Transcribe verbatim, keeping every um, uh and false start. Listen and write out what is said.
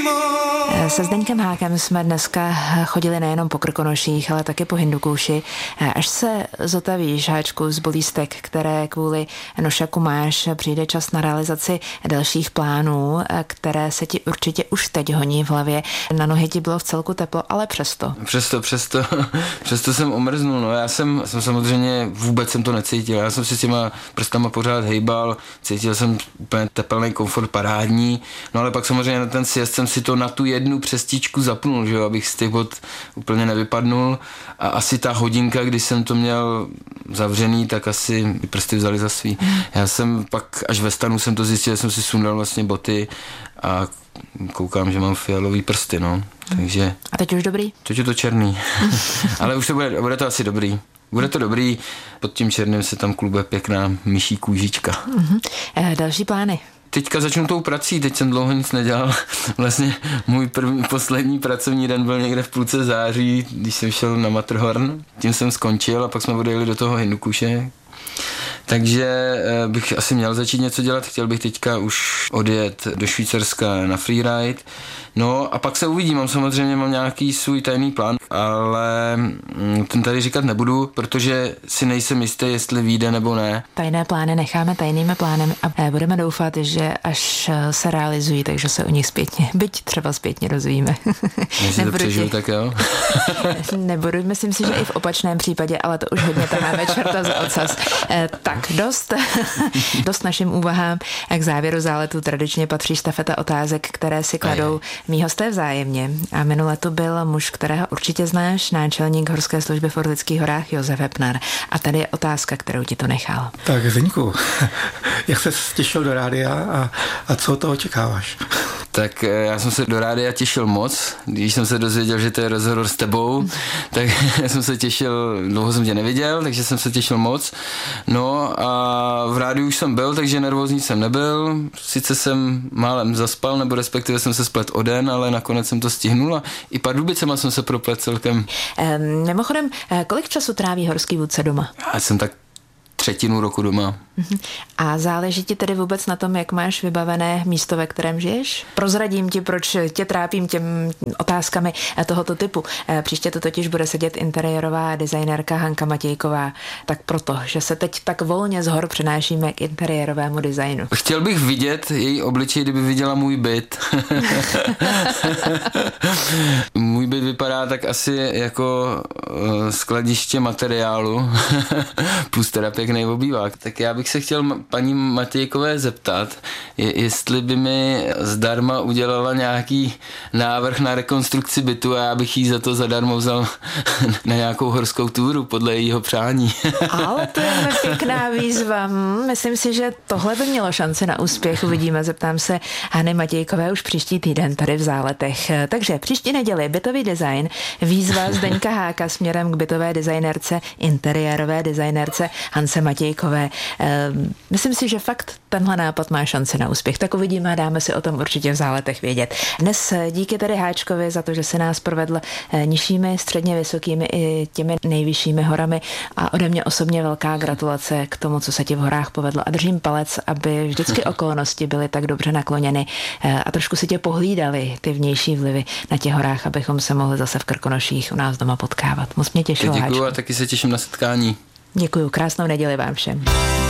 Se Zdeňkem Hákem jsme dneska chodili nejenom po Krkonoších, ale taky po Hindukouši. Až se zotavíš, Háčku, z bolístek, které kvůli nošaku máš, přijde čas na realizaci dalších plánů, které se ti určitě už teď honí v hlavě. Na nohy ti bylo v celku teplo, ale přesto. Přesto, přesto, přesto jsem omrznul. No. Já jsem, jsem samozřejmě, vůbec jsem to necítil. Já jsem si s těma prstama pořád hejbal, cítil jsem úplně tepelný komfort parádní, no ale pak samozřejmě na ten sjezd jsem si to na tu jednu přestičku zapnul, že jo, abych z těch bod úplně nevypadnul a asi ta hodinka, kdy jsem to měl zavřený, tak asi mi prsty vzali za svý. Já jsem pak až ve stanu jsem to zjistil, že jsem si sundal vlastně boty a koukám, že mám fialový prsty, no, takže... A teď už dobrý? Teď je to černý, ale už to bude, bude to asi dobrý. Bude to dobrý, pod tím černým se tam klube pěkná myší kůžička. Uh-huh. E, další plány? Teďka začnu tou prací, teď jsem dlouho nic nedělal. Vlastně můj první, poslední pracovní den byl někde v půlce září, když jsem šel na Matterhorn. Tím jsem skončil a pak jsme odjeli do toho Hindukuše. Takže bych asi měl začít něco dělat, chtěl bych teďka už odjet do Švýcarska na freeride. No a pak se uvidí, mám samozřejmě mám nějaký svůj tajný plán, ale ten tady říkat nebudu, protože si nejsem jistý, jestli vyjde nebo ne. Tajné plány necháme tajnými plány a budeme doufat, že až se realizují, takže se o nich zpětně, byť třeba zpětně dozvíme. Jestli to přežiju, tak jo. Nebudu, myslím si, že i v opačném případě, ale to už hodně taháme čerta za ocas. Tak dost, dost našim úvahám a k závěru záletu tradičně patří štafeta otázek, které si kladou mí hosté vzájemně. A minule to byl muž, kterého určitě znáš, náčelník Horské služby v Orlických horách Josef Hepnar. A tady je otázka, kterou ti to nechal. Tak Zdeňku, jak se těšil do rádia a, a co toho očekáváš? Tak já jsem se do rádia těšil moc, když jsem se dozvěděl, že to je rozhovor s tebou, tak jsem se těšil, dlouho jsem tě neviděl, takže jsem se těšil moc. No a v rádiu už jsem byl, takže nervózní jsem nebyl, sice jsem málem zaspal, nebo respektive jsem se splet o den, ale nakonec jsem to stihnul a i Pardubicema jsem se proplet celkem. Um, mimochodem, kolik času tráví horský vůdce doma? Já jsem tak třetinu roku doma. A záleží ti tedy vůbec na tom, jak máš vybavené místo, ve kterém žiješ? Prozradím ti, proč tě trápím těm otázkami tohoto typu. Příště to totiž bude sedět interiérová designérka Hanka Matějková. Tak proto, že se teď tak volně z hor přenášíme k interiérovému designu. Chtěl bych vidět její obličej, kdyby viděla můj byt. Můj byt vypadá tak asi jako skladiště materiálu plus teda pěkný obývák. Tak já bych se chtěl paní Matějkové zeptat, je, jestli by mi zdarma udělala nějaký návrh na rekonstrukci bytu a já bych jí za to zadarmo vzal na nějakou horskou túru podle jejího přání. Ale to je pěkná výzva. Myslím si, že tohle by mělo šanci na úspěch. Uvidíme, zeptám se Hany Matějkové už příští týden tady v Záletech. Takže příští neděli bytový design, výzva Zdeňka Háka směrem k bytové designérce, interiérové designérce Hance Matějkové. Myslím si, že fakt tenhle nápad má šanci na úspěch. Tak uvidíme a dáme si o tom určitě v Záletech vědět. Dnes díky tedy Háčkovi za to, že se nás provedl nižšími, středně vysokými i těmi nejvyššími horami a ode mě osobně velká gratulace k tomu, co se ti v horách povedlo a držím palec, aby vždycky okolnosti byly tak dobře nakloněny a trošku si tě pohlídali ty vnější vlivy na těch horách, abychom se mohli zase v Krkonoších u nás doma potkávat. Moc mě těšilo, Háčku. Děkuju a taky se těším na setkání. Děkuju, krásnou neděli vám všem.